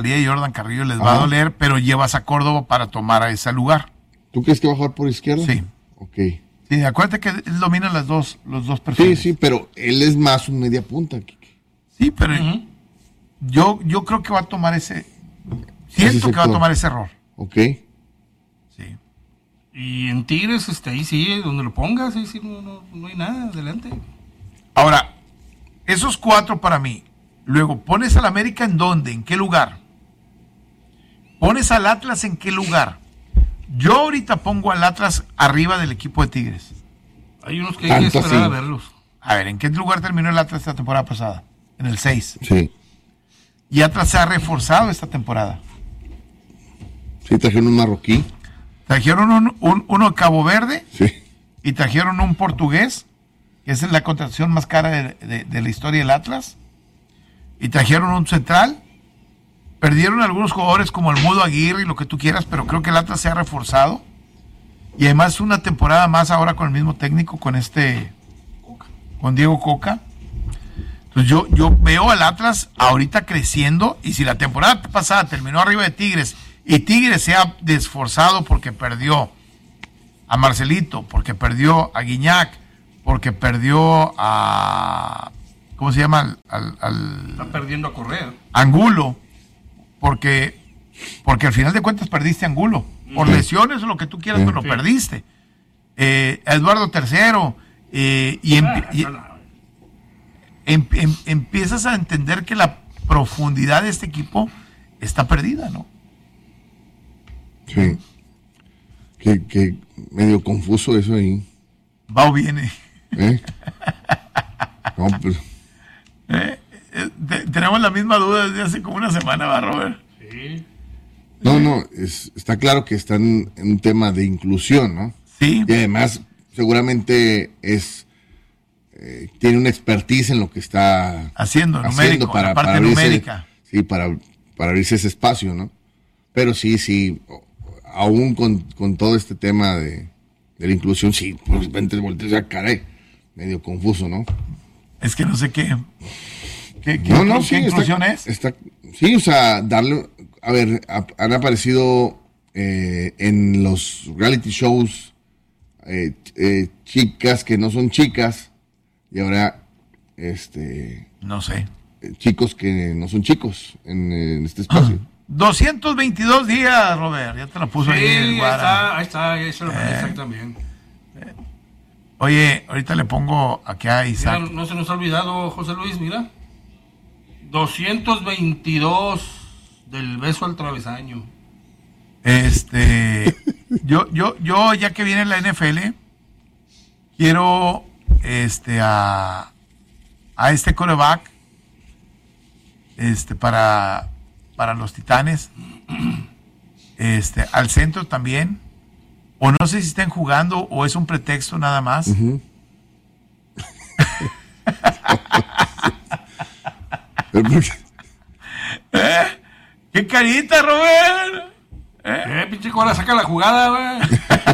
de Jordan Carrillo les va a doler, pero llevas a Córdoba para tomar a ese lugar. ¿Tú crees que va a jugar por izquierda? Sí. Ok. Sí, acuérdate que él domina los dos perfiles. Sí, pero él es más un media punta, Kike. Sí, pero yo creo que va a tomar siento que va a tomar ese error. Ok. Sí. Y en Tigres, ahí sí, donde lo pongas, ahí sí no hay nada, adelante. Ahora, esos 4 para mí. Luego, ¿pones al América en dónde? ¿En qué lugar? ¿Pones al Atlas en qué lugar? Yo ahorita pongo al Atlas arriba del equipo de Tigres. Hay unos que hay que esperar a verlos. A ver, ¿en qué lugar terminó el Atlas esta temporada pasada? En el 6. Sí. Y Atlas se ha reforzado esta temporada. Sí, trajeron un marroquí. Trajeron uno de Cabo Verde. Sí. Y trajeron un portugués, que es la contratación más cara de la historia del Atlas. Y trajeron un central. Perdieron algunos jugadores como el Mudo Aguirre y lo que tú quieras, pero creo que el Atlas se ha reforzado. Y además una temporada más ahora con el mismo técnico, con Diego Coca. Entonces yo veo al Atlas ahorita creciendo, y si la temporada pasada terminó arriba de Tigres y Tigres se ha desforzado porque perdió a Marcelito, porque perdió a Guiñac, porque perdió a... ¿Cómo se llama? Está perdiendo a Correa. Angulo, porque al final de cuentas perdiste a Angulo. Por lesiones o lo que tú quieras, pero lo perdiste. Eduardo III. Empiezas a entender que la profundidad de este equipo está perdida, ¿no? Sí. Que medio confuso eso ahí. Va o viene. No, pues. Tenemos la misma duda desde hace como una semana, ¿va, Robert? Sí. No, está claro que están en un tema de inclusión, ¿no? Sí. Y además, seguramente tiene una expertise en lo que está haciendo numérico, para parte numérica. Sí, para abrirse ese espacio, ¿no? Pero sí, aún con todo este tema de la inclusión, sí, por repente volteas a caray, medio confuso, ¿no? Es que no sé qué inclusión es. Sí, o sea, darle, a ver, han aparecido en los reality shows chicas que no son chicas, y ahora no sé, chicos que no son chicos en este espacio. 222 días, Robert, ya te la puso ahí el Guara. Ahí está, ahí se lo mandé Isaac también. Oye, ahorita le pongo aquí a Isaac. Mira, no se nos ha olvidado, José Luis, mira. 222 del beso al travesaño. Yo ya que viene la NFL, quiero a este quarterback para los Titanes, al centro también, o no sé si estén jugando o es un pretexto nada más. ¿Qué carita, Robert? Pinche cola, saca la jugada, güey.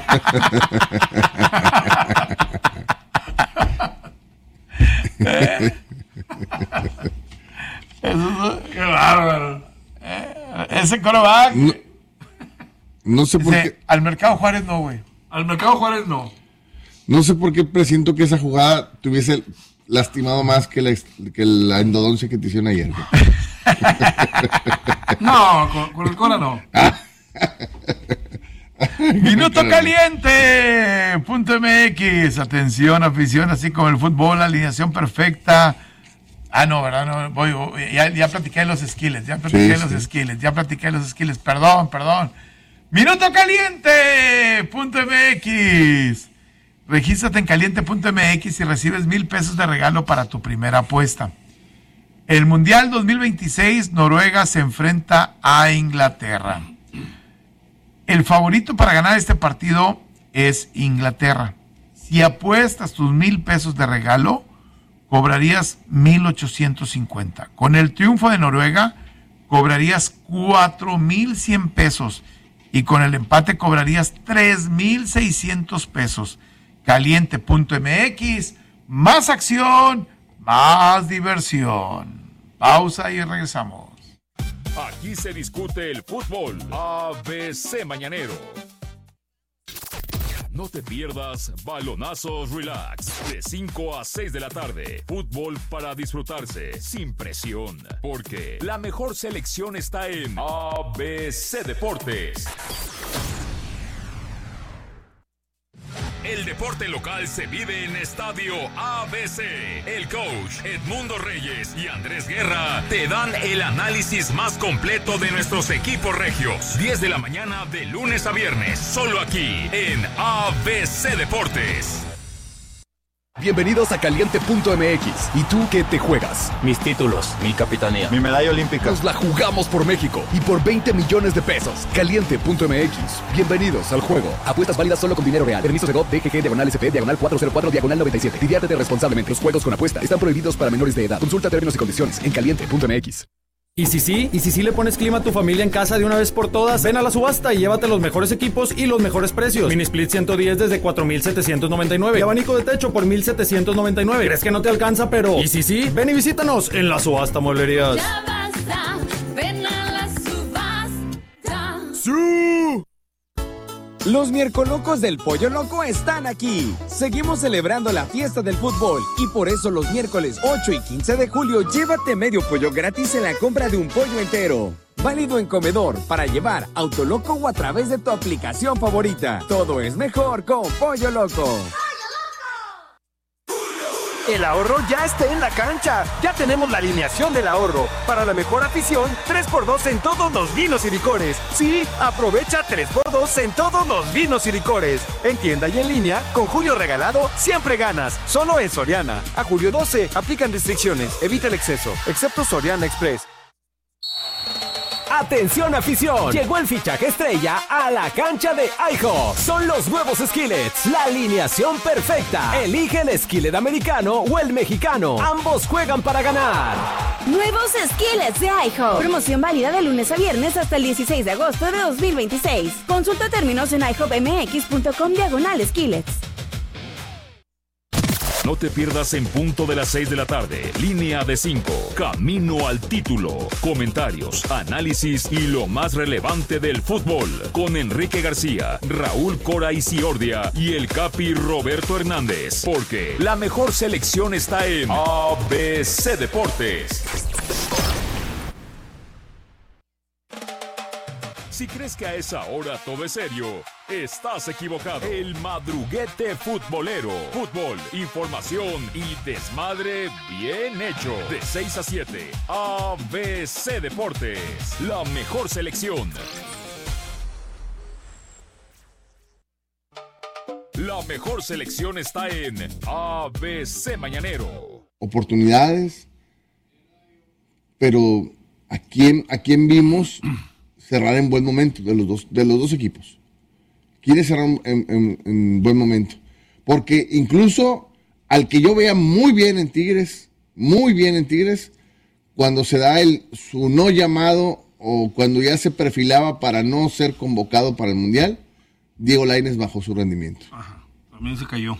Qué bárbaro. Ese quarterback. No sé por qué. Al Mercado Juárez no, güey. Al Mercado Juárez no. No sé por qué presiento que esa jugada te hubiese lastimado más que la endodoncia que te hicieron ayer. No, con el cola no. Minuto caliente. .mx. Atención, afición, así como el fútbol, alineación perfecta. No, ¿verdad? No, ya platiqué los skills, Perdón. Minuto caliente. .mx. Regístrate en caliente.mx y recibes 1,000 pesos de regalo para tu primera apuesta. El Mundial 2026, Noruega se enfrenta a Inglaterra. El favorito para ganar este partido es Inglaterra. Si apuestas tus 1,000 pesos de regalo, cobrarías 1,850. Con el triunfo de Noruega, cobrarías 4,100 pesos. Y con el empate cobrarías 3,600 pesos. Caliente.mx, más acción, más diversión. Pausa y regresamos. Aquí se discute el fútbol. ABC Mañanero. No te pierdas Balonazos Relax, de 5 a 6 de la tarde. Fútbol para disfrutarse, sin presión. Porque la mejor selección está en ABC Deportes. El deporte local se vive en Estadio ABC. El coach Edmundo Reyes y Andrés Guerra te dan el análisis más completo de nuestros equipos regios. 10 de la mañana de lunes a viernes, solo aquí en ABC Deportes. Bienvenidos a Caliente.mx. ¿Y tú qué te juegas? Mis títulos, mi capitanía, mi medalla olímpica. Nos la jugamos por México y por 20 millones de pesos. Caliente.mx. Bienvenidos al juego. Apuestas válidas solo con dinero real. Permiso de GOV, DGG, /SP, /404, /97. Diviértete responsablemente. Los juegos con apuesta están prohibidos para menores de edad. Consulta términos y condiciones en Caliente.mx. ¿Y si sí le pones clima a tu familia en casa de una vez por todas? Ven a la subasta y llévate los mejores equipos y los mejores precios. Mini Split 110 desde 4,799 y abanico de techo por 1,799. ¿Crees que no te alcanza? Pero ¿y si sí? Ven y visítanos en la subasta Mueblerías. Ya basta, ven a la subasta. ¡Sí! Los miércolocos del Pollo Loco están aquí. Seguimos celebrando la fiesta del fútbol y por eso los miércoles 8 y 15 de julio llévate medio pollo gratis en la compra de un pollo entero. Válido en comedor, para llevar, Autoloco o a través de tu aplicación favorita. Todo es mejor con Pollo Loco. El ahorro ya está en la cancha. Ya tenemos la alineación del ahorro. Para la mejor afición, 3x2 en todos los vinos y licores. Sí, aprovecha 3x2 en todos los vinos y licores. En tienda y en línea, con Julio Regalado, siempre ganas. Solo en Soriana. A julio 12, aplican restricciones. Evita el exceso, excepto Soriana Express. ¡Atención afición! Llegó el fichaje estrella a la cancha de IHOP. Son los nuevos skillets, la alineación perfecta. Elige el skillet americano o el mexicano. Ambos juegan para ganar. Nuevos skillets de IHOP. Promoción válida de lunes a viernes hasta el 16 de agosto de 2026. Consulta términos en ihopmx.com/skillets. No te pierdas En Punto de las 6 de la tarde. Línea de 5. Camino al título. Comentarios, análisis y lo más relevante del fútbol. Con Enrique García, Raúl Cora Isiordia y el Capi Roberto Hernández. Porque la mejor selección está en ABC Deportes. Si crees que a esa hora todo es serio, estás equivocado. El madruguete futbolero. Fútbol, información y desmadre bien hecho. De 6 a 7, ABC Deportes. La mejor selección. La mejor selección está en ABC Mañanero. Oportunidades, pero ¿a quién vimos cerrar en buen momento de los dos equipos? ¿Quiénes cerraron en buen momento? Porque incluso al que yo vea muy bien en Tigres, cuando se da su no llamado o cuando ya se perfilaba para no ser convocado para el Mundial, Diego Lainez bajó su rendimiento. Ajá, también se cayó.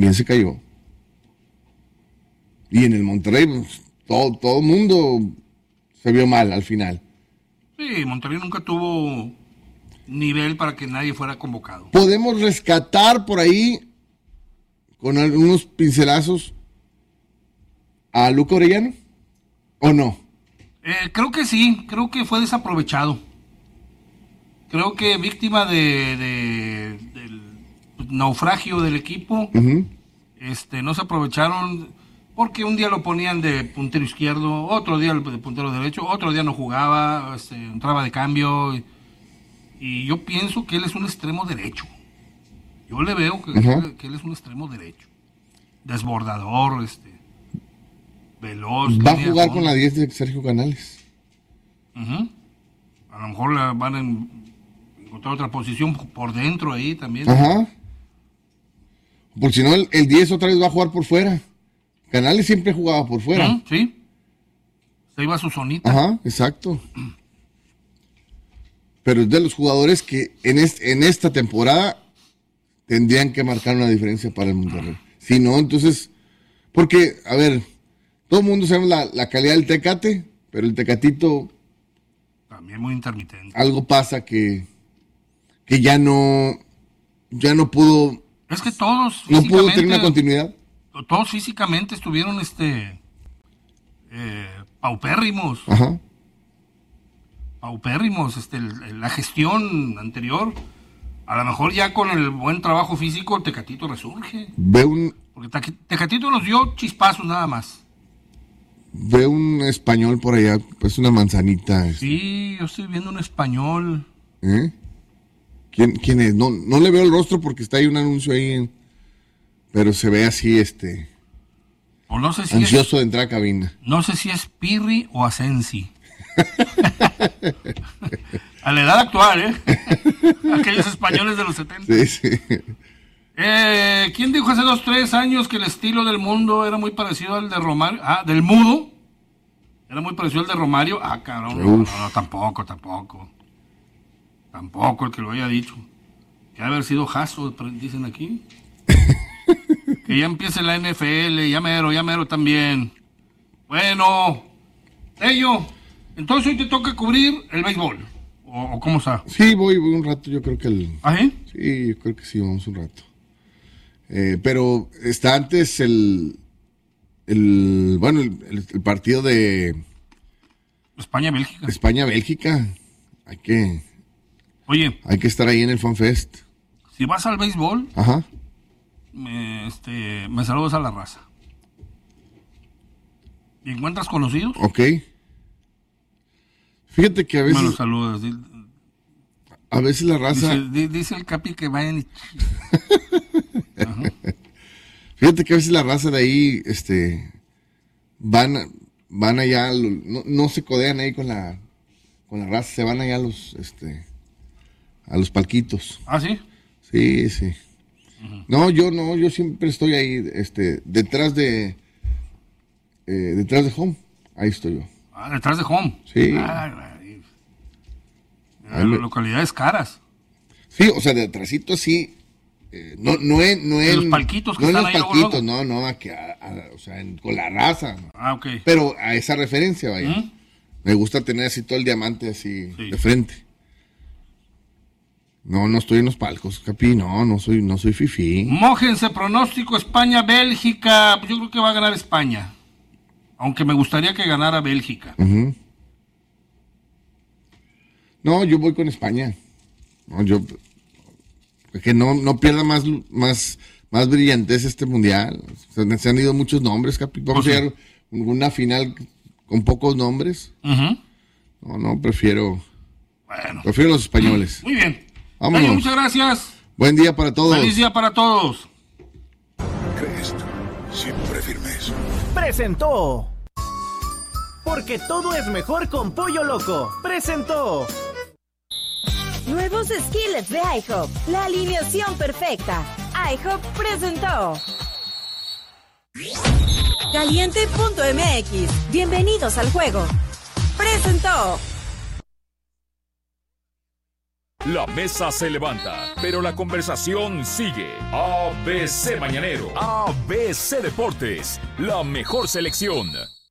Y en el Monterrey, pues, todo el mundo se vio mal al final. Sí, Monterrey nunca tuvo nivel para que nadie fuera convocado. ¿Podemos rescatar por ahí, con algunos pincelazos, a Luca Orellano? ¿O no? Creo que sí, creo que fue desaprovechado. Creo que víctima del naufragio del equipo, Uh-huh. No se aprovecharon porque un día lo ponían de puntero izquierdo, otro día de puntero derecho, otro día no jugaba, entraba de cambio y yo pienso que él es un extremo derecho. Yo le veo que, Uh-huh. que él es un extremo derecho, desbordador, veloz. Va a jugar con la 10 de Sergio Canales. Uh-huh. A lo mejor van a encontrar otra posición por dentro ahí también. Ajá. Porque si no, el 10 otra vez va a jugar por fuera. Canales siempre jugaba por fuera. Uh-huh, sí. Se iba a su zonita. Ajá, exacto. Pero es de los jugadores que en esta temporada tendrían que marcar una diferencia para el Monterrey. Si no, entonces... Porque, a ver, todo el mundo sabe la calidad del Tecate, pero el Tecatito También muy intermitente. Algo pasa que ya no pudo. Es que todos no pudo tener una continuidad. Todos físicamente estuvieron paupérrimos. Ajá. Paupérrimos. La gestión anterior, a lo mejor ya con el buen trabajo físico, el Tecatito resurge. Porque Tecatito nos dio chispazos nada más. Veo un español por allá, pues una manzanita. Sí, yo estoy viendo un español. ¿Eh? ¿Quién es? No le veo el rostro porque está ahí un anuncio ahí, pero se ve así, o no sé si ansioso de entrar a cabina. No sé si es Pirri o Asensi. A la edad actual, aquellos españoles de los 70. Sí. ¿Quién dijo hace 2-3 años que el estilo del mundo era muy parecido al de Romario? Del mudo. Era muy parecido al de Romario. Cabrón. No, tampoco. Tampoco el que lo haya dicho. Que ha haber sido Jasso, dicen aquí. Que ya empiece la NFL, ya mero también. Bueno, entonces hoy te toca cubrir el béisbol. ¿O cómo está? Sí, voy un rato, yo creo que ¿Ah, sí? Sí, yo creo que sí, vamos un rato. Pero está antes el partido de España-Bélgica. Hay que estar ahí en el FanFest. Si vas al béisbol, ajá, me saludas a la raza. ¿Y encuentras conocidos? Ok. Fíjate que a veces... Me los saludas. A veces la raza... Dice el Capi que vayan y... Fíjate que a veces la raza de ahí, van allá, no se codean ahí con la raza, se van allá a los palquitos. ¿Ah, sí? Sí. Uh-huh. Yo siempre estoy ahí, detrás de home, ahí estoy yo. Detrás de home. Sí. Localidades caras. Sí, o sea, de atrásito sí. No en los palquitos que están ahí. No en los palquitos, no, o sea, con la raza. Ok. Pero a esa referencia, vaya. ¿Mm? Me gusta tener así todo el diamante así de frente. No estoy en los palcos, Capi, no soy fifí. Mójense, pronóstico España-Bélgica. Yo creo que va a ganar España. Aunque me gustaría que ganara Bélgica. Uh-huh. No, yo voy con España. Que no pierda más brillantez este mundial. Se han ido muchos nombres, Capi. Vamos a llegar una final con pocos nombres. Uh-huh. No, prefiero los españoles. Muy bien. Vámonos. Muchas gracias. Buen día para todos. Feliz día para todos. Crest, siempre firmes. Presentó. Porque todo es mejor con Pollo Loco. Presentó. Nuevos skillets de IHOP. La alineación perfecta. IHOP presentó. Caliente.mx. Bienvenidos al juego. Presentó. La mesa se levanta, pero la conversación sigue. ABC Mañanero, ABC Deportes, la mejor selección.